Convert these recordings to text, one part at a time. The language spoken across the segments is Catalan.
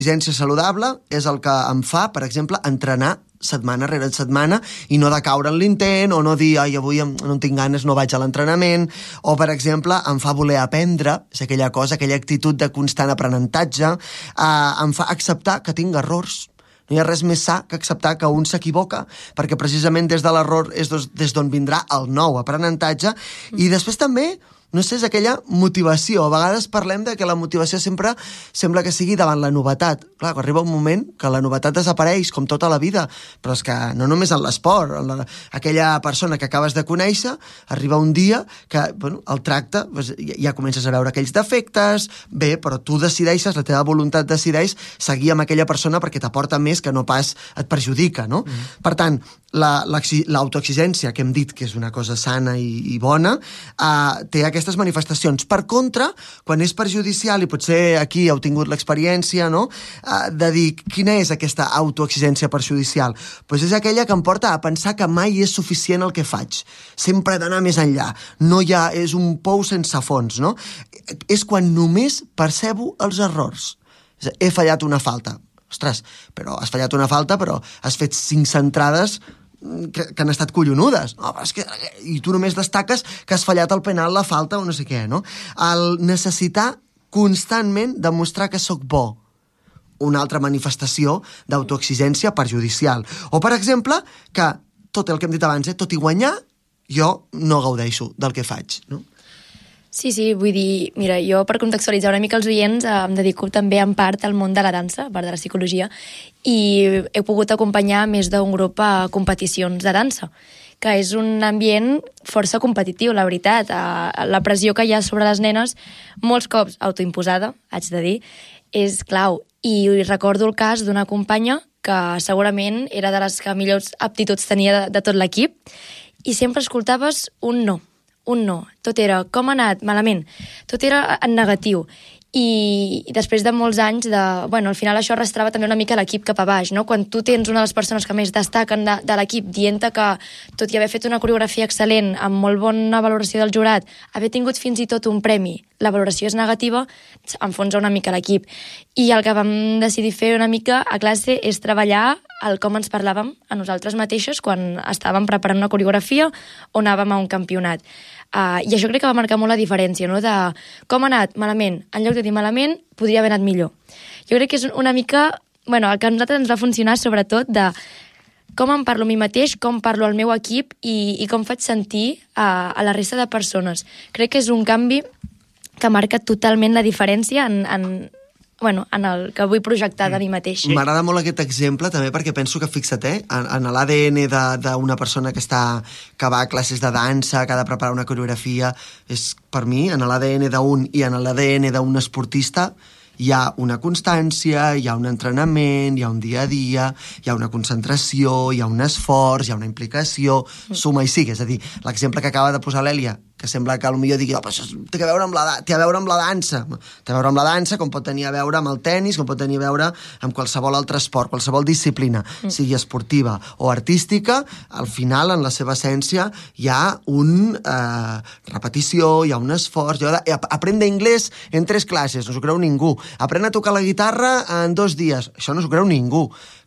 Exigència saludable és el que em fa, per exemple, entrenar setmana rere setmana i no de caure en l'intent o no dir, ai, avui no tinc ganes, no vaig a l'entrenament, o, per exemple, em fa voler aprendre, és aquella cosa, aquella actitud de constant aprenentatge, em fa acceptar que tinc errors. No hi ha res més sa que acceptar que un s'equivoca, perquè precisament des de l'error és des d'on vindrà el nou aprenentatge, i després també no sé, és aquella motivació. A vegades parlem de que la motivació sempre sembla que sigui davant la novetat. Clar, arriba un moment que la novetat desapareix, com tota la vida, però és que no només en l'esport. Aquella persona que acabes de conèixer, arriba un dia que el tracte, ja comences a veure aquells defectes, bé, però tu decideixes, la teva voluntat decideix seguir amb aquella persona perquè t'aporta més que no pas et perjudica, no? Per tant, l'autoexigència, que hem dit que és una cosa sana i bona, té aquestes manifestacions. Per contra, quan és perjudicial, i potser aquí heu tingut l'experiència, no?, de dir quina és aquesta autoexigència perjudicial, doncs és aquella que em porta a pensar que mai és suficient el que faig. Sempre he d'anar més enllà. No hi ha, és un pou sense fons, no? És quan només percebo els errors. He fallat una falta. Ostres, però has fallat una falta, però has fet 5 centrades que han estat collonudes. No, però és que, i tu només destaques que has fallat el penal, la falta o no sé què, no? El necessitar constantment demostrar que sóc bo. Una altra manifestació d'autoexigència perjudicial. O, per exemple, que tot el que hem dit abans, tot i guanyar, jo no gaudeixo del que faig, no? Sí, vull dir, mira, jo per contextualitzar una mica els oients em dedico també en part al món de la dansa, a part de la psicologia, i he pogut acompanyar més d'un grup a competicions de dansa, que és un ambient força competitiu, la veritat. La pressió que hi ha sobre les nenes, molts cops autoimposada, haig de dir, és clau. I recordo el cas d'una companya que segurament era de les que millors aptituds tenia de tot l'equip, i sempre escoltaves un no. Tot era, com ha anat? Malament. Tot era en negatiu. I després de molts anys al final això arrastrava també una mica l'equip cap a baix, no? Quan tu tens una de les persones que més destaquen de l'equip dient que, tot i haver fet una coreografia excel·lent, amb molt bona valoració del jurat, haver tingut fins i tot un premi, la valoració és negativa, enfonsa una mica l'equip. I el que vam decidir fer una mica a classe és treballar el com ens parlàvem a nosaltres mateixes quan estàvem preparant una coreografia o anàvem a un campionat. I això crec que va marcar molt la diferència, no? De com ha anat malament, en lloc de dir malament, podria haver anat millor. Jo crec que és una mica, el que a nosaltres ens va funcionar sobretot de com em parlo a mi mateix, com parlo al meu equip i com faig sentir a la resta de persones. Crec que és un canvi que marca totalment la diferència en el que vull projectar de mi mateix. M'agrada molt aquest exemple també perquè penso que, fixa't, en l'ADN d'una persona que va a classes de dansa, que ha de preparar una coreografia, és, per mi, en l'ADN d'un i en l'ADN d'un esportista hi ha una constància, hi ha un entrenament, hi ha un dia a dia, hi ha una concentració, hi ha un esforç, hi ha una implicació, suma i sigue. És a dir, l'exemple que acaba de posar l'Èlia, que sembla que potser digui, però això té a veure amb la dansa. Té a veure amb la dansa, com pot tenir a veure amb el tennis, com pot tenir a veure amb qualsevol altre esport, qualsevol disciplina, sigui esportiva o artística, al final, en la seva essència, hi ha una repetició, hi ha un esforç. Aprende inglès en 3 classes, no s'ho creu ningú. Aprèn a tocar la guitarra en 2 dies, això no s'ho creu ningú.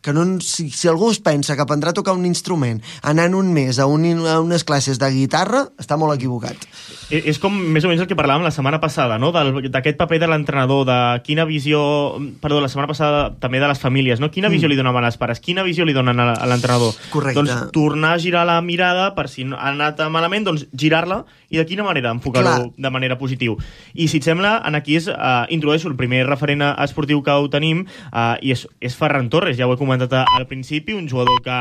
Si algú es pensa que aprendrà a tocar un instrument anant un mes a unes classes de guitarra, està molt equivocat. És com més o menys el que parlàvem la setmana passada, no? D'aquest paper de l'entrenador, de quina visió... Perdó, la setmana passada també de les famílies, no? Quina visió li donen als pares? Quina visió li donen a l'entrenador? Correcte. Doncs tornar a girar la mirada per si ha anat malament, doncs girar-la i de quina manera enfocar-ho de manera positiva. I si et sembla, aquí introdueixo el primer referent esportiu que ho tenim i és Ferran Torres, ja ho he comentat al principi, un jugador que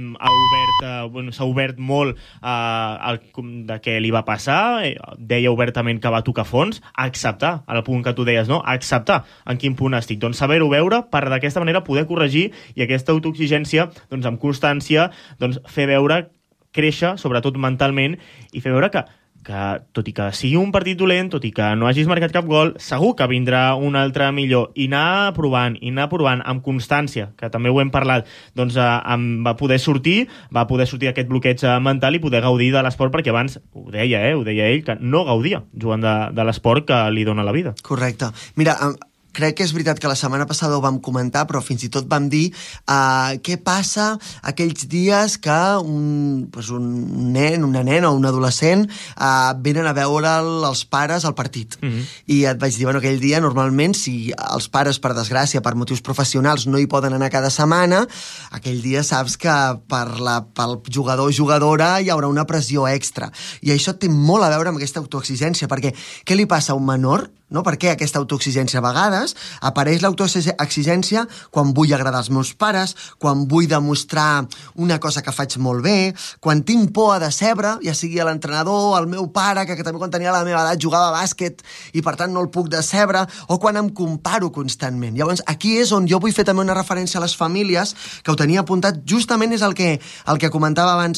s'ha obert molt de què li va passar, deia obertament que va tocar fons, a acceptar, al punt que tu deies, no? A acceptar en quin punt estic. Doncs saber-ho veure per d'aquesta manera poder corregir i aquesta autoexigència, doncs amb constància, doncs fer veure, créixer, sobretot mentalment, i fer veure que tot i que sigui un partit dolent, tot i que no hagis marcat cap gol, segur que vindrà un altre millor, i anar provant amb constància, que també ho hem parlat, doncs va poder sortir aquest bloqueig mental i poder gaudir de l'esport, perquè abans ho deia ell, que no gaudia jugant de l'esport que li dona la vida. Correcte. Mira, crec que és veritat que la setmana passada ho vam comentar, però fins i tot vam dir què passa aquells dies que un nen, una nena o un adolescent venen a veure els pares al partit. I et vaig dir, bueno, aquell dia normalment, si els pares, per desgràcia, per motius professionals, no hi poden anar cada setmana, aquell dia saps que pel jugador o jugadora hi haurà una pressió extra. I això té molt a veure amb aquesta autoexigència, perquè què li passa a un menor? No? Per què aquesta autoexigència? A vegades apareix l'autoexigència quan vull agradar als meus pares, quan vull demostrar una cosa que faig molt bé, quan tinc por a decebre, ja sigui l'entrenador, el meu pare, que també quan tenia la meva edat jugava a bàsquet i per tant no el puc decebre, o quan em comparo constantment. Llavors, aquí és on jo vull fer també una referència a les famílies, que ho tenia apuntat, justament és el que comentava abans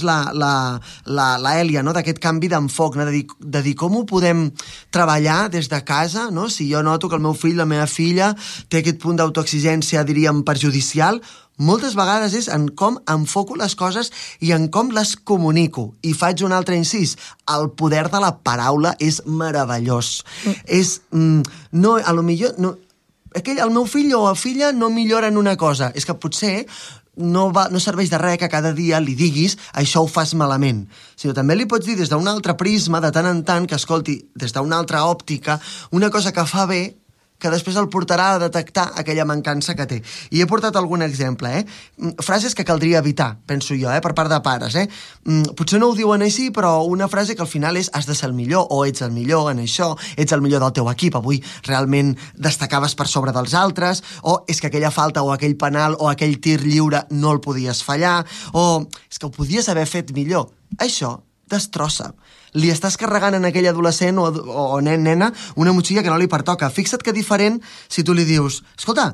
la Èlia, no? D'aquest canvi d'enfoc, no? de dir com ho podem treballar des de casa, no? Si jo noto que el meu fill, la meva filla, té aquest punt d'autoexigència, diríem, perjudicial, moltes vegades és en com enfoco les coses i en com les comunico. I faig un altre incís. El poder de la paraula és meravellós. És... no, a lo millor... No, el meu fill o filla no millora en una cosa. És que potser no serveix de res que cada dia li diguis això ho fas malament, sinó també li pots dir des d'un altre prisma, de tant en tant, que escolti, des d'una altra òptica, una cosa que fa bé, que després el portarà a detectar aquella mancança que té. I he portat algun exemple, frases que caldria evitar, penso jo, per part de pares, Potser no ho diuen així, però una frase que al final és has de ser el millor, o ets el millor en això, ets el millor del teu equip, avui realment destacaves per sobre dels altres, o és que aquella falta o aquell penal o aquell tir lliure no el podies fallar, o és que ho podies haver fet millor. Això destrossa. Li estàs carregant en aquell adolescent o nena una motxilla que no li pertoca. Fixa't que diferent si tu li dius, escolta,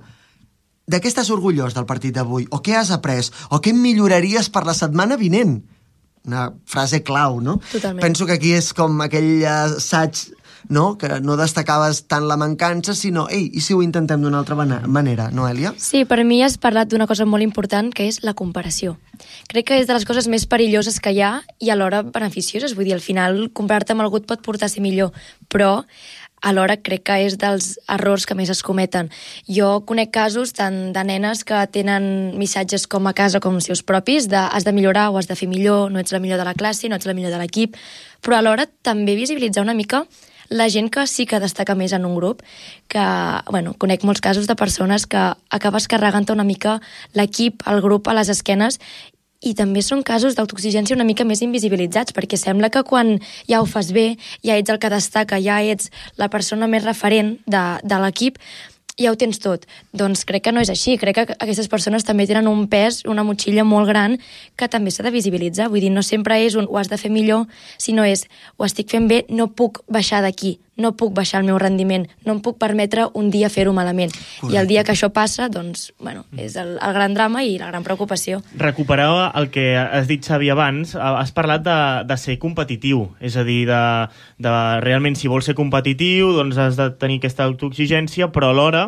de què estàs orgullós del partit d'avui? O què has après? O què milloraries per la setmana vinent? Una frase clau, no? Totalment. Penso que aquí és com aquell assaig, no? Que no destacaves tant la mancança, sinó, ei, i si ho intentem d'una altra manera, no, Èlia? Sí, per mi has parlat d'una cosa molt important, que és la comparació. Crec que és de les coses més perilloses que hi ha i alhora beneficioses. Vull dir, al final, comparar-te amb algú et pot portar a ser millor, però alhora crec que és dels errors que més es cometen. Jo conec casos tant de nenes que tenen missatges com a casa com seus propis, de has de millorar o has de fer millor, no ets la millor de la classe, no ets la millor de l'equip, però alhora també visibilitzar una mica la gent que sí que destaca més en un grup, que, bueno, conec molts casos de persones que acabes carregant-te una mica l'equip, el grup a les esquenes, i també són casos d'autoexigència una mica més invisibilitzats, perquè sembla que quan ja ho fas bé, ja ets el que destaca, ja ets la persona més referent de l'equip, ja ho tens tot. Doncs crec que no és així. Crec que aquestes persones també tenen un pes, una motxilla molt gran que també s'ha de visibilitzar. Vull dir, no sempre és un ho has de fer millor, sinó és ho estic fent bé, no puc baixar d'aquí, no puc baixar el meu rendiment, no em puc permetre un dia fer-ho malament. Correcte. I el dia que això passa, doncs, bueno, és el gran drama i la gran preocupació. Recuperar el que has dit, Xavi, abans, has parlat de ser competitiu, és a dir, de realment, si vols ser competitiu, doncs has de tenir aquesta autoexigència, però alhora,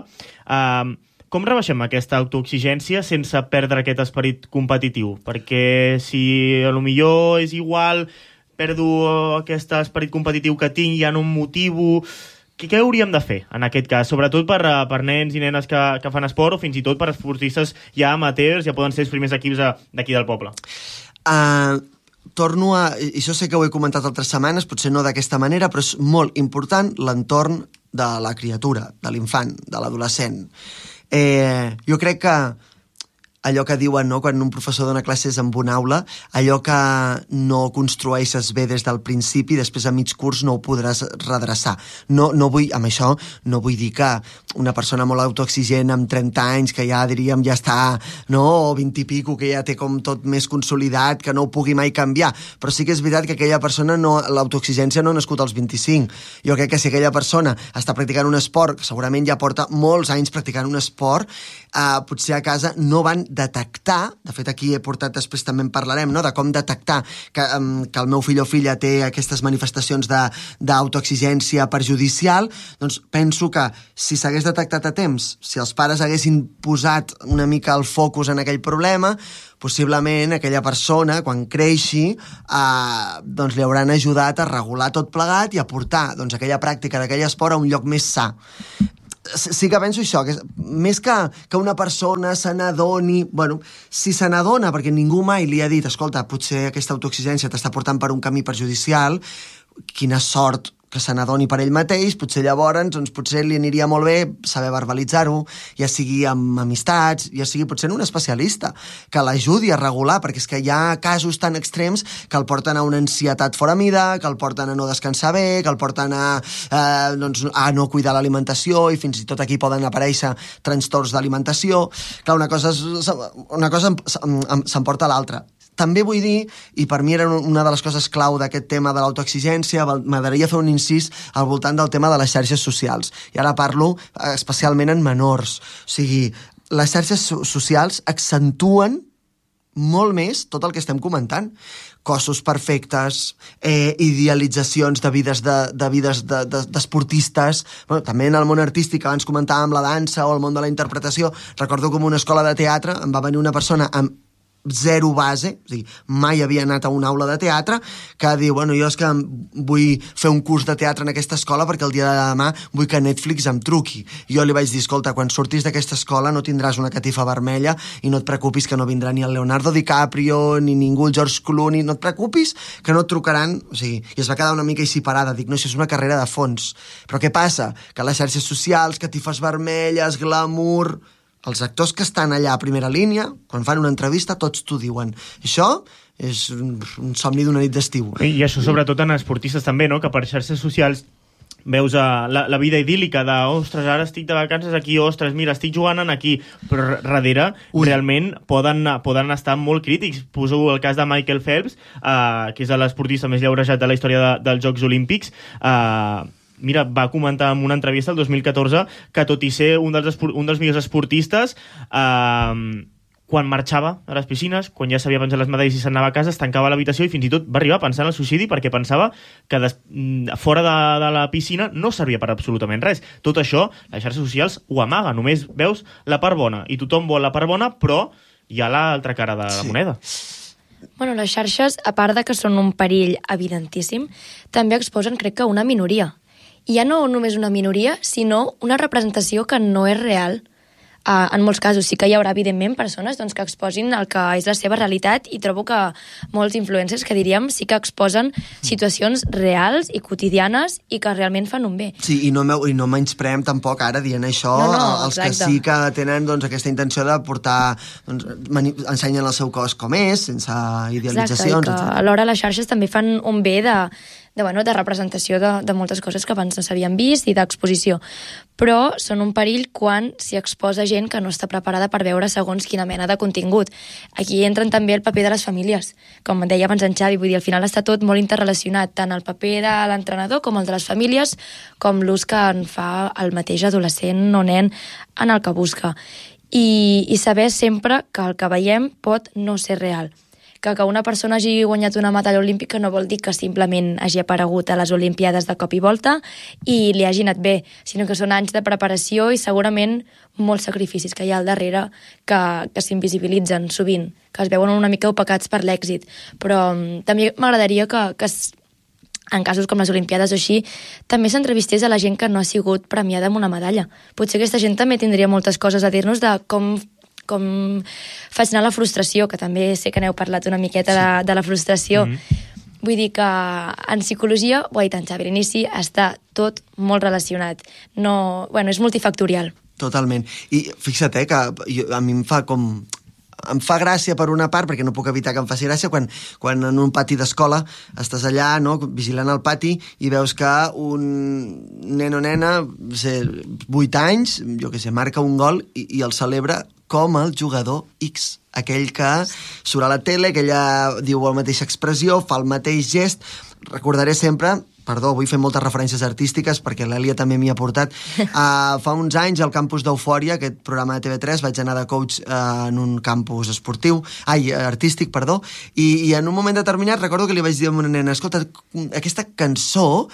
com rebaixem aquesta autoexigència sense perdre aquest esperit competitiu? Perquè si potser és igual, perdo aquest esperit competitiu que tinc, ja no em motivo. Què hauríem de fer en aquest cas? Sobretot per nens i nenes que fan esport o fins i tot per esportistes ja amateurs, ja poden ser els primers equips d'aquí del poble. Torno a... I això sé que ho he comentat altres setmanes, potser no d'aquesta manera, però és molt important l'entorn de la criatura, de l'infant, de l'adolescent. Jo crec que allò que diuen, no?, quan un professor dona classes en una aula, allò que no construeixes bé des del principi, després a mig curs no ho podràs redreçar. No vull, amb això, no vull dir que una persona molt autoexigent amb 30 anys, que ja diríem ja està, no?, o 20 i pico, que ja té com tot més consolidat, que no ho pugui mai canviar. Però sí que és veritat que aquella persona, l'autoexigència no ha nascut als 25. Jo crec que si aquella persona està practicant un esport, que segurament ja porta molts anys practicant un esport, potser a casa no van detectar, de fet aquí he portat, després també en parlarem, no?, de com detectar que el meu fill o filla té aquestes manifestacions d'autoexigència perjudicial, doncs penso que si s'hagués detectat a temps, si els pares haguessin posat una mica el focus en aquell problema, possiblement aquella persona, quan creixi, doncs li hauran ajudat a regular tot plegat i a portar, doncs, aquella pràctica d'aquell esport a un lloc més sa. sí que penso això, que més que una persona se n'adoni... Bueno, si se n'adona, perquè ningú mai li ha dit escolta, potser aquesta autoexigència t'està portant per un camí perjudicial, quina sort que se n'adoni per ell mateix, potser llavors doncs, potser li aniria molt bé saber verbalitzar-ho, ja sigui amb amistats, ja sigui potser en un especialista, que l'ajudi a regular, perquè és que hi ha casos tan extrems que el porten a una ansietat fora mida, que el porten a no descansar bé, que el porten a no cuidar l'alimentació, i fins i tot aquí poden aparèixer trastorns d'alimentació. Clar, una cosa s'emporta l'altra. També vull dir, i per mi era una de les coses clau d'aquest tema de l'autoexigència, m'agradaria fer un incís al voltant del tema de les xarxes socials. I ara parlo especialment en menors. O sigui, les xarxes socials accentuen molt més tot el que estem comentant. Cossos perfectes, idealitzacions de vides d'esportistes, bueno, també en el món artístic, abans comentàvem la dansa o el món de la interpretació. Recordo com una escola de teatre em va venir una persona amb zero base, o sigui, mai havia anat a una aula de teatre, que diu, bueno, jo és que vull fer un curs de teatre en aquesta escola perquè el dia de demà vull que Netflix em truqui. I jo li vaig dir, escolta, quan surtis d'aquesta escola no tindràs una catifa vermella i no et preocupis que no vindrà ni el Leonardo DiCaprio ni ningú, el George Clooney, no et preocupis que no et trucaran, o sigui, i es va quedar una mica així parada, dic, no, això és una carrera de fons. Però què passa? Que les xarxes socials, catifes vermelles, glamour... Els actors que estan allà a primera línia, quan fan una entrevista, tots t'ho diuen. Això és un somni d'una nit d'estiu. I això sobretot en esportistes també, no? Que per xarxes socials veus la vida idíl·lica de, ostres, ara estic de vacances aquí, ostres, mira, estic jugant aquí, però darrere realment poden estar molt crítics. Poso el cas de Michael Phelps, que és l'esportista més llaurejat de la història dels Jocs Olímpics. Mira, va comentar en una entrevista el 2014 que tot i ser un dels millors esportistes, quan marxava a les piscines, quan ja s'havia penjat les medalles i s'anava a casa, es tancava a l'habitació i fins i tot va arribar a pensar en el suïcidi perquè pensava que fora de la piscina no servia per absolutament res. Tot això, les xarxes socials ho amaga, només veus la part bona i tothom vol la part bona, però hi ha l'altra cara de la moneda. Bueno, les xarxes, a part de que són un perill evidentíssim, també exposen, crec que, una minoria. I ja no només una minoria, sinó una representació que no és real. En molts casos sí que hi haurà, evidentment, persones doncs, que exposin el que és la seva realitat, i trobo que molts influencers, que diríem, sí que exposen situacions reals i quotidianes i que realment fan un bé. Sí, i no menyspreem tampoc ara dient això, els que sí que tenen doncs, aquesta intenció de portar... Doncs, ensenyen el seu cos com és, sense idealitzacions. Exacte, i que alhora les xarxes també fan un bé de representació de moltes coses que abans no s'havien vist i d'exposició. Però són un perill quan s'hi exposa gent que no està preparada per veure segons quina mena de contingut. Aquí entren també el paper de les famílies. Com deia abans en Xavi, vull dir, al final està tot molt interrelacionat, tant el paper de l'entrenador com el de les famílies, com l'ús que en fa el mateix adolescent o nen en el que busca. I saber sempre que el que veiem pot no ser real. Que una persona hagi guanyat una medalla olímpica no vol dir que simplement hagi aparegut a les Olimpiades de cop i volta i li hagi anat bé, sinó que són anys de preparació i segurament molts sacrificis que hi ha al darrere que s'invisibilitzen sovint, que es veuen una mica opacats per l'èxit. Però també m'agradaria que en casos com les Olimpiades o així, també s'entrevistés a la gent que no ha sigut premiada amb una medalla. Potser aquesta gent també tindria moltes coses a dir-nos de com faig anar la frustració, que també sé que n'heu parlat una miqueta de la frustració. Vull dir que en psicologia, ho ha dit en Xavi, l'inici està tot molt relacionat. No, bueno, és multifactorial. Totalment. I fixa't, que a mi em fa gràcia per una part, perquè no puc evitar que em faci gràcia, quan en un pati d'escola estàs allà, no, vigilant el pati, i veus que un nen o nena, 8 anys, jo què sé, marca un gol i el celebra com el jugador X, aquell que surt a la tele, que ella diu la mateixa expressió, fa el mateix gest. Recordaré sempre, perdó, vull fer moltes referències artístiques perquè l'Èlia també m'hi ha portat. Fa uns anys al campus d'Eufòria, aquest programa de TV3, vaig anar de coach en un campus artístic, i en un moment determinat recordo que li vaig dir a una nena, escolta, aquesta cançó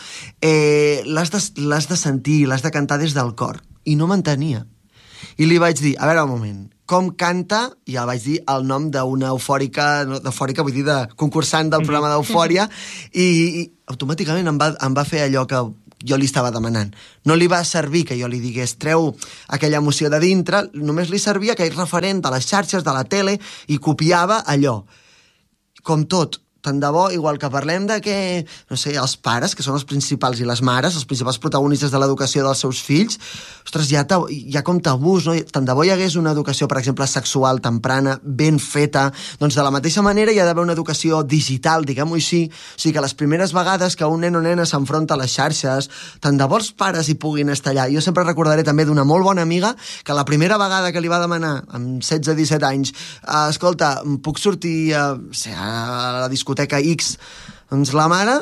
l'has de sentir, l'has de cantar des del cor. I no m'entenia. I li vaig dir, a veure un moment, com canta, i ja vaig dir el nom d'una eufòrica, vull dir de concursant del programa d'Eufòria, i automàticament em va fer allò que jo li estava demanant. No li va servir que jo li digués treu aquella emoció de dintre, només li servia aquell referent de les xarxes, de la tele, i copiava allò. Com tot, tant de bo, igual que parlem de que, no sé, els pares, que són els principals, i les mares, els principals protagonistes de l'educació dels seus fills, ostres, hi ha com tabús, no? Tant de bo hi hagués una educació, per exemple, sexual temprana, ben feta, doncs de la mateixa manera hi ha d'haver una educació digital, diguem-ho així, o sigui que les primeres vegades que un nen o nena s'enfronta a les xarxes, tant de bo els pares hi puguin estar allà. Jo sempre recordaré també d'una molt bona amiga que la primera vegada que li va demanar, amb 16-17 anys, escolta, puc sortir a la discoteca X, doncs la mare,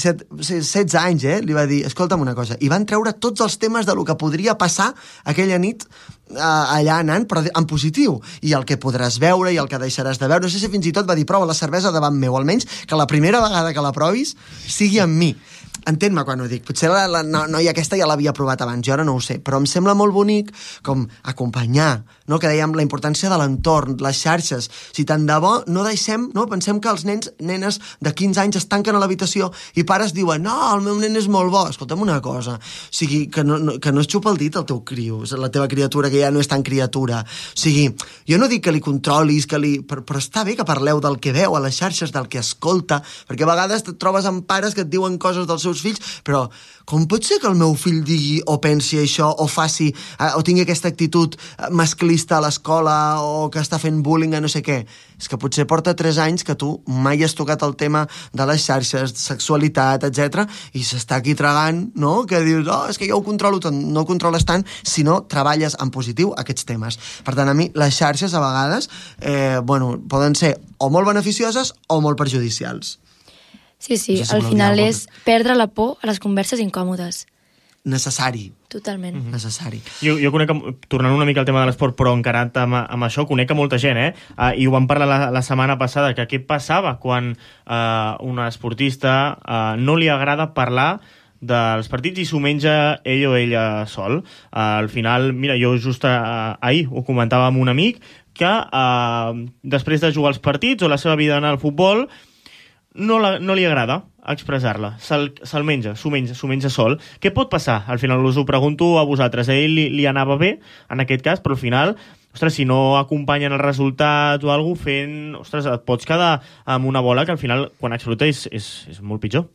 16 anys, li va dir, escolta'm una cosa, i van treure tots els temes de lo que podria passar aquella nit allà anant, però en positiu, i el que podràs veure i el que deixaràs de veure. No sé si fins i tot va dir, prova la cervesa davant meu, almenys que la primera vegada que la provis sigui amb mi. Entén-me quan ho dic, potser la noia aquesta ja l'havia provat abans, jo ara no ho sé, però em sembla molt bonic com acompanyar, no? Que dèiem la importància de l'entorn, les xarxes. Si tant de bo no deixem, no? Pensem que els nenes de 15 anys es tanquen a l'habitació i pares diuen, no, el meu nen és molt bo. Escolta'm una cosa, o sigui, que no es xupa el dit el teu criu, la teva criatura que ja no és tan criatura. O sigui, jo no dic que li controlis, però està bé que parleu del que veu a les xarxes, del que escolta, perquè a vegades et trobes amb pares que et diuen coses dels seus fills, però com pot ser que el meu fill digui o pensi això o faci o tingui aquesta actitud masclista a l'escola o que està fent bullying a no sé què? És que potser porta 3 anys que tu mai has tocat el tema de les xarxes, sexualitat, etc. i s'està aquí tragant, no? Que dius, és que jo ho controlo tot. No ho controles tant si no treballes en positiu aquests temes. Per tant, a mi les xarxes a vegades poden ser o molt beneficioses o molt perjudicials. Sí, al final és perdre la por a les converses incòmodes. Necessari. Totalment. Necessari. Jo conec, tornant una mica al tema de l'esport, però encarat amb això, conec a molta gent, i ho vam parlar la setmana passada, que què passava quan una esportista no li agrada parlar dels partits i s'ho menja ell o ella sol. Al final, mira, jo just ahir ho comentava amb un amic, que després de jugar els partits o la seva vida en el futbol no li agrada expressar-la, se'l menja, s'ho menja sol. Què pot passar? Al final us ho pregunto a vosaltres. A ell li anava bé, en aquest cas, però al final, ostres, si no acompanyen el resultat o alguna cosa et pots quedar amb una bola que al final, quan explota, és molt pitjor.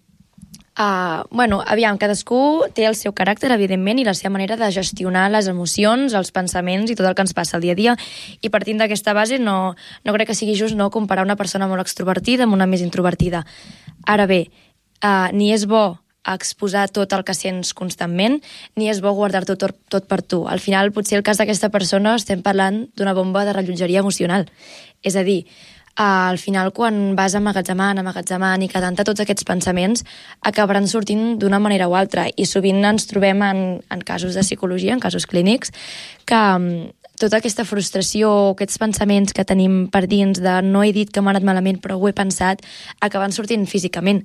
Aviam, cadascú té el seu caràcter, evidentment, i la seva manera de gestionar les emocions, els pensaments i tot el que ens passa al dia a dia, i partint d'aquesta base no crec que sigui just no comparar una persona molt extrovertida amb una més introvertida. Ara bé, ni és bo exposar tot el que sents constantment, ni és bo guardar-t'ho tot per tu. Al final, potser el cas d'aquesta persona estem parlant d'una bomba de rellotgeria emocional. És a dir, al final, quan vas emmagatzemant i quedant-te tots aquests pensaments, acabaran sortint d'una manera o altra. I sovint ens trobem en casos de psicologia, en casos clínics, que tota aquesta frustració, aquests pensaments que tenim per dins de no he dit que m'ha anat malament però ho he pensat, acaben sortint físicament.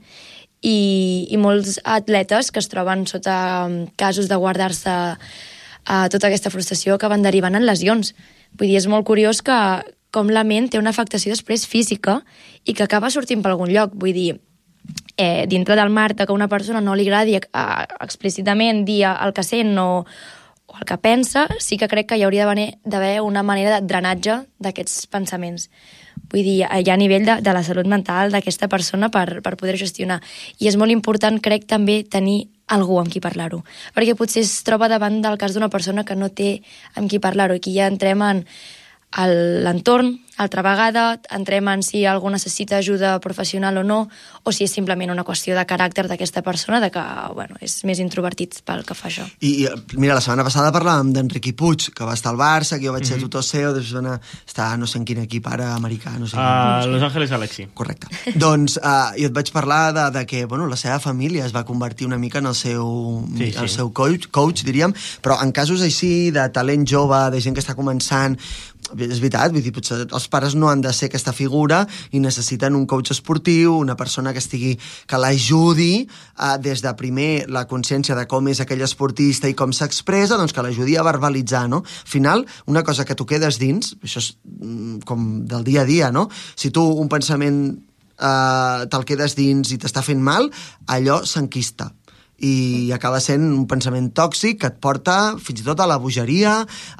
I molts atletes que es troben sota casos de guardar-se tota aquesta frustració acaben derivant en lesions. Vull dir, és molt curiós que com la ment té una afectació després física i que acaba sortint per algun lloc. Vull dir, dintre del marc que una persona no li agradi explícitament dir el que sent o el que pensa, sí que crec que hi hauria d'haver una manera de drenatge d'aquests pensaments. Vull dir, hi ha a nivell de la salut mental d'aquesta persona per poder gestionar. I és molt important, crec, també tenir algú amb qui parlar-ho. Perquè potser es troba davant del cas d'una persona que no té amb qui parlar-ho. I aquí ja entrem en l'entorn, altra vegada, entrem en si algú necessita ajuda professional o no, o si és simplement una qüestió de caràcter d'aquesta persona, de que, és més introvertit pel que fa això. I mira, la setmana passada parlàvem d'Enriqui Puig, que va estar al Barça, que jo vaig ser tutor seu, després va estar no sé en quin equip ara americà, no sé. Los Angeles Galaxy. Correcte. Doncs jo et vaig parlar de que la seva família es va convertir una mica en el seu coach, diríem, però en casos així de talent jove, de gent que està començant, és veritat, vull dir, potser els pares no han de ser aquesta figura i necessiten un coach esportiu, una persona que l'ajudi des de primer la consciència de com és aquell esportista i com s'expressa, doncs que l'ajudi a verbalitzar, no? Al final, una cosa que tu quedes dins, això és com del dia a dia, no? Si tu un pensament te'l quedes dins i t'està fent mal, allò s'enquista. i acaba sent un pensament tòxic que et porta fins i tot a la bogeria,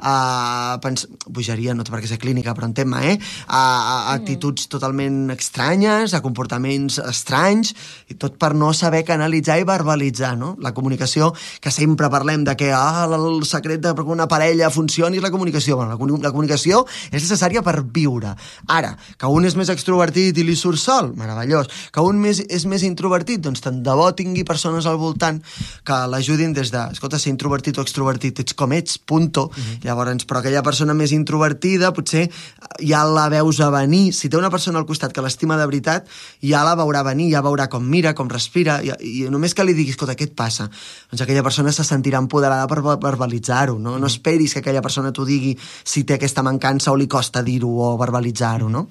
bogeria no té per què ser clínica, però entén-me, a actituds totalment estranyes, a comportaments estranys, i tot per no saber canalitzar i verbalitzar, no? La comunicació, que sempre parlem de que el secret perquè una parella funcioni és la comunicació. Bueno, la comunicació és necessària per viure. Ara, que un és més extrovertit i li surt sol, meravellós. Que un és més introvertit, doncs tant de bo tingui persones al voltant que l'ajudin des de, escolta, ser introvertit o extrovertit, ets com ets, punto. Llavors, però aquella persona més introvertida potser ja la veus a venir. Si té una persona al costat que l'estima de veritat, ja la veurà venir, ja veurà com mira, com respira, i només que li diguis, escolta, què et passa? Doncs aquella persona se sentirà empoderada per verbalitzar-ho, no? No esperis que aquella persona t'ho digui si té aquesta mancança o li costa dir-ho o verbalitzar-ho, no?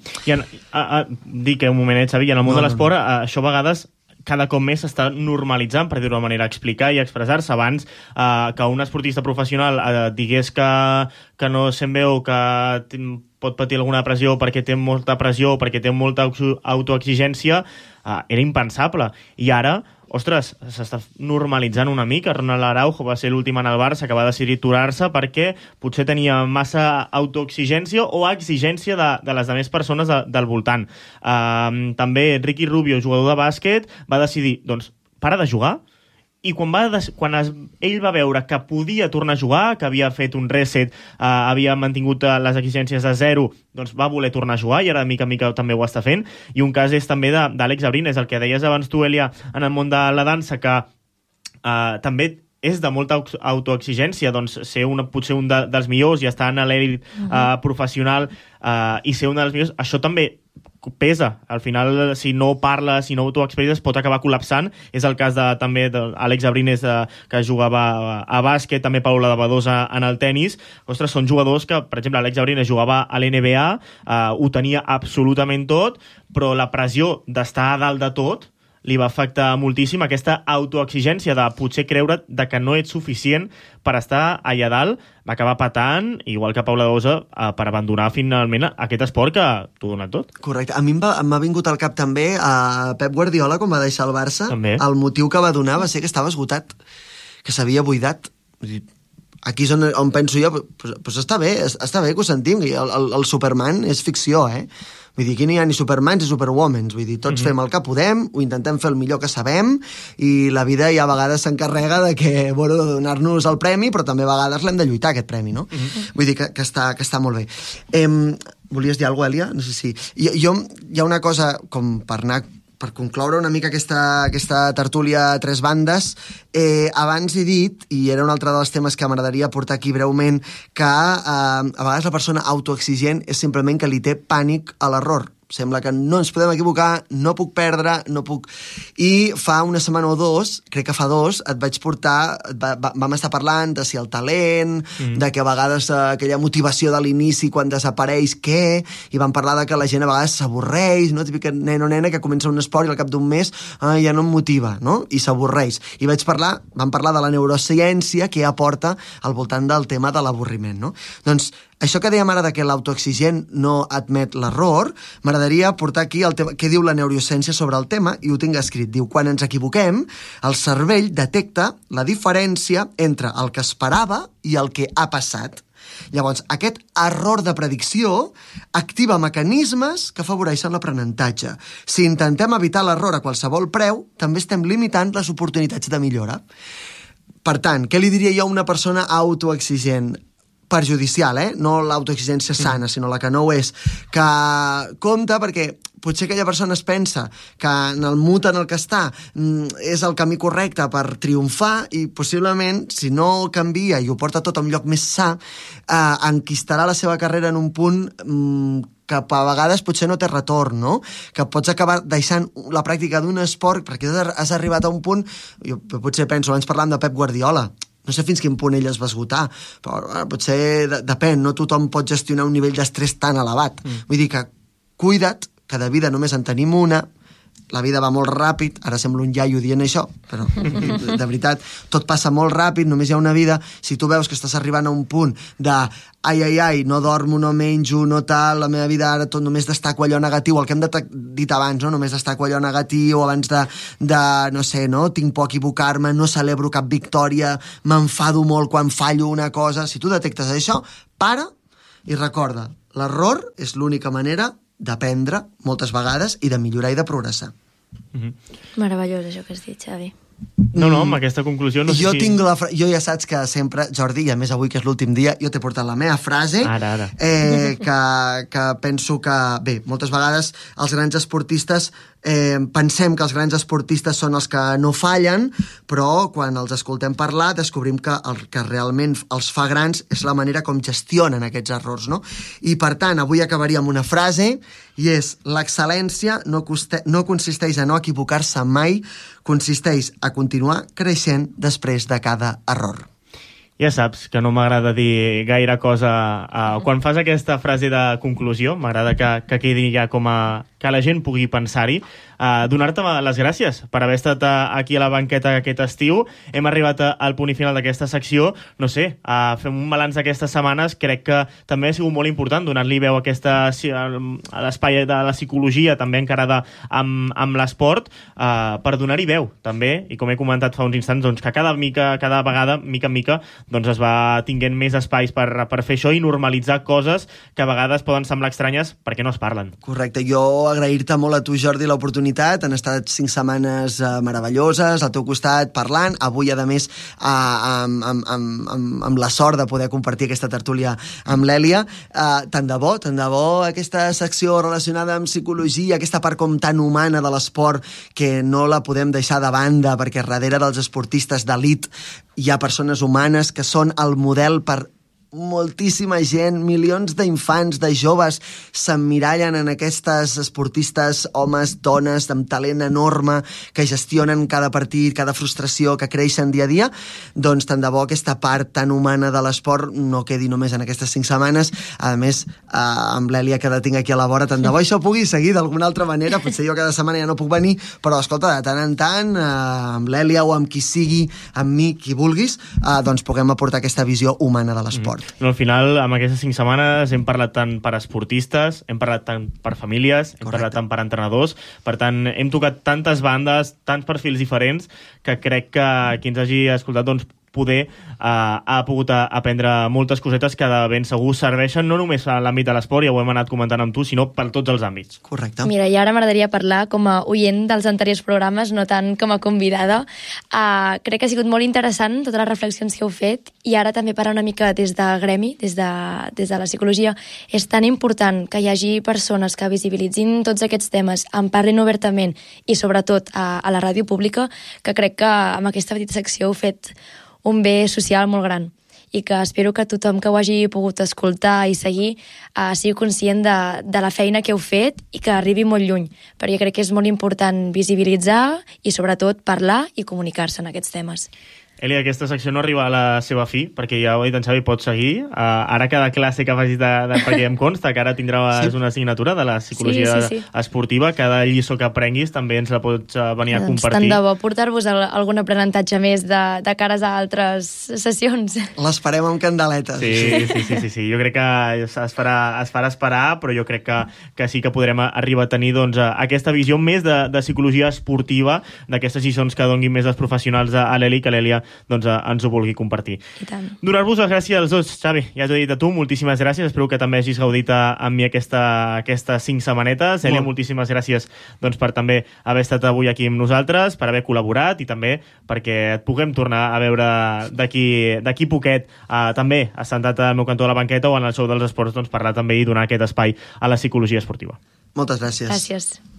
Dic un momentet, Xavi, en el món de l'esport, això a vegades cada cop més s'està normalitzant, per dir-ho d'una manera, explicar i expressar-se. Abans que un esportista professional digués que no se'n veu, que pot patir alguna pressió perquè té molta pressió, perquè té molta autoexigència, era impensable. I ara, ostres, s'està normalitzant una mica. Ronald Araujo va ser l'últim en el Barça que va decidir aturar-se perquè potser tenia massa autoexigència o exigència de les altres persones del voltant. També Ricky Rubio, jugador de bàsquet, va decidir, doncs, para de jugar, i quan ell va veure que podia tornar a jugar, que havia fet un reset, havia mantingut les exigències a 0, doncs va voler tornar a jugar, i ara de mica en mica també ho està fent. I un cas és també d'Àlex Abrines, el que deies abans tu, Elia, en el món de la dansa, que també és de molta autoexigència, doncs ser potser un dels millors i estar en l'elit professional i ser un dels millors, això també pesa. Al final, si no parles, si no t'ho expresses, pot acabar col·lapsant. És el cas també d'Àlex Abrines, que jugava a bàsquet, també Paula de Badosa en el tennis. Ostres, són jugadors que, per exemple, Àlex Abrines jugava a l'NBA, ho tenia absolutament tot, però la pressió d'estar a dalt de tot li va afectar moltíssim, aquesta autoexigència de potser creure de que no ets suficient per estar allà dalt, va acabar patant, igual que Paula Dosa, per abandonar finalment aquest esport que t'ho dona tot. Correcte. A mi m'ha vingut al cap també a Pep Guardiola, quan va deixar el Barça, també. El motiu que va donar va ser que estava esgotat, que s'havia buidat. Aquí és on penso jo, pues està bé que ho sentim, el Superman és ficció, Vull dir, aquí no hi ha ni supermans ni superwomans. Vull dir, tots fem el que podem, ho intentem fer el millor que sabem, i la vida ja a vegades s'encarrega de de donar-nos el premi, però també a vegades l'hem de lluitar, aquest premi, no? Vull dir que està molt bé. Volies dir alguna cosa, Èlia? No sé si... Hi ha una cosa, com per concloure una mica aquesta tertúlia a tres bandes, abans he dit, i era un altre dels temes que m'agradaria portar aquí breument, que a vegades la persona autoexigent és simplement que li té pànic a l'error. Sembla que no ens podem equivocar, no puc perdre, no puc... I fa una setmana o dos, crec que fa 2, et vaig portar... Vam estar parlant de si el talent, de que a vegades aquella motivació de l'inici quan desapareix, què? I vam parlar de que la gent a vegades s'avorreix, no? Típica nen o nena que comença un esport i al cap d'un mes ja no em motiva, no? I s'avorreix. I vam parlar de la neurociència que aporta al voltant del tema de l'avorriment, no? Doncs això que dèiem ara de que l'autoexigent no admet l'error, m'agradaria portar aquí el tema, què diu la neurociència sobre el tema, i ho tinc escrit. Diu, quan ens equivoquem, el cervell detecta la diferència entre el que esperava i el que ha passat. Llavors, aquest error de predicció activa mecanismes que afavoreixen l'aprenentatge. Si intentem evitar l'error a qualsevol preu, també estem limitant les oportunitats de millora. Per tant, què li diria jo a una persona autoexigent? Perjudicial, no l'autoexigència sana, sinó la que no ho és, que compta perquè potser aquella persona es pensa que en el mood en el que està és el camí correcte per triomfar, i possiblement, si no canvia i ho porta tot a un lloc més sa, enquistarà la seva carrera en un punt que a vegades potser no té retorn, no? Que pots acabar deixant la pràctica d'un esport perquè has arribat a un punt... Jo potser penso, abans parlant de Pep Guardiola, no sé fins quin punt ell es va esgotar, però potser depèn, no tothom pot gestionar un nivell d'estrès tan elevat. Vull dir que cuida't, que de vida només en tenim una, la vida va molt ràpid, ara sembla un iaio dient això, però de veritat, tot passa molt ràpid, només hi ha una vida. Si tu veus que estàs arribant a un punt de ai, no dormo, no menjo, no tal, la meva vida ara tot només destaco allò negatiu, el que hem dit abans, no? Només destaco allò negatiu, abans de no sé, no? Tinc por a equivocar-me, no celebro cap victòria, m'enfado molt quan fallo una cosa. Si tu detectes això, para i recorda, l'error és l'única manera d'aprendre moltes vegades i de millorar i de progressar. Meravellós això que has dit, Xavi. No, amb aquesta conclusió no sé si... Jo ja saps que sempre, Jordi, i a més avui que és l'últim dia, jo t'he portat la meva frase, Ara. Que penso que, bé, moltes vegades els grans esportistes pensem que els grans esportistes són els que no fallen, però quan els escoltem parlar descobrim que el que realment els fa grans és la manera com gestionen aquests errors, no? I per tant, avui acabaria amb una frase, i és: l'excel·lència no consisteix a no equivocar-se mai, consisteix a continuar creixent després de cada error. Ja saps que no m'agrada dir gaire cosa quan fas aquesta frase de conclusió, m'agrada que quedi ja com que la gent pugui pensar-hi. Donar-te les gràcies per haver estat aquí a la banqueta aquest estiu. Hem arribat al punt i final d'aquesta secció. No sé, fem un balanç d'aquestes setmanes. Crec que també ha sigut molt important donar-li veu a l'espai de la psicologia, també encarada amb l'esport, per donar-hi veu, també. I com he comentat fa uns instants, doncs, que cada vegada, mica en mica, doncs es va tinguent més espais per fer això i normalitzar coses que a vegades poden semblar estranyes perquè no es parlen. Correcte. Jo agrair-te molt a tu, Jordi, l'oportunitat. Han estat 5 setmanes meravelloses al teu costat parlant. Avui, a més, amb la sort de poder compartir aquesta tertúlia amb l'Èlia. Tant de bo aquesta secció relacionada amb psicologia, aquesta part com tan humana de l'esport, que no la podem deixar de banda, perquè darrere dels esportistes d'elit hi ha persones humanes que són el model per moltíssima gent, milions d'infants, de joves, s'emmirallen en aquestes esportistes, homes, dones, amb talent enorme, que gestionen cada partit, cada frustració, que creixen dia a dia. Doncs tant de bo aquesta part tan humana de l'esport no quedi només en aquestes 5 setmanes. A més, amb l'Èlia que la tinc aquí a la vora, tant de bo això pugui seguir d'alguna altra manera. Potser jo cada setmana ja no puc venir, però escolta, de tant en tant, amb l'Èlia o amb qui sigui, amb mi, qui vulguis, doncs puguem aportar aquesta visió humana de l'esport. No, al final, amb aquestes 5 setmanes hem parlat tant per esportistes, hem parlat tant per famílies, hem parlat tant per entrenadors. Per tant, hem tocat tantes bandes, tants perfils diferents, que crec que qui ens hagi escoltat, doncs, poder ha pogut aprendre moltes cosetes que de ben segur serveixen no només a l'àmbit de l'esport, ja ho hem anat comentant amb tu, sinó per tots els àmbits. Correcte. Mira, i ara m'agradaria parlar com a oient dels anteriors programes, no tant com a convidada. Crec que ha sigut molt interessant totes les reflexions que heu fet, i ara també parlar una mica des de gremi, des de la psicologia. És tan important que hi hagi persones que visibilitzin tots aquests temes, en parlin obertament i sobretot a la ràdio pública, que crec que amb aquesta petita secció heu fet un bé social molt gran, i que espero que tothom que ho hagi pogut escoltar i seguir sigui conscient de la feina que heu fet i que arribi molt lluny, perquè crec que és molt important visibilitzar i sobretot parlar i comunicar-se en aquests temes. Èlia, aquesta secció no arriba a la seva fi, perquè ja ho ha dit en Xavi, pot seguir. Ara cada classe que facis perquè em consta que ara tindràs una assignatura de la psicologia esportiva, cada lliçó que aprenguis també ens la pots venir a compartir. Tant de bo portar-vos algun aprenentatge més de cares a altres sessions. L'esperem amb candeletes. Sí. Jo crec que es farà esperar, però jo crec que sí que podrem arribar a tenir doncs, aquesta visió més de psicologia esportiva, d'aquestes lliçons que donguin més els professionals a l'Èlia, que l'Èlia doncs, ens ho vulgui compartir. Donar-vos les gràcies als dos, Xavi, ja t'ho he dit a tu, moltíssimes gràcies, espero que també hagis gaudit amb mi aquestes 5 setmanetes. Èlia, moltíssimes gràcies doncs, per també haver estat avui aquí amb nosaltres, per haver col·laborat i també perquè et puguem tornar a veure d'aquí poquet, també assentat al meu cantó a la banqueta o en el show dels esports, doncs, parlar també i donar aquest espai a la psicologia esportiva. Moltes gràcies. Gràcies.